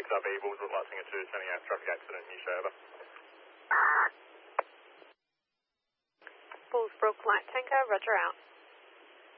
Sub-E, Bulls with Light Singer 2, sending out traffic accident, New Show, over. Bulls Brook, Light Tanker, roger out.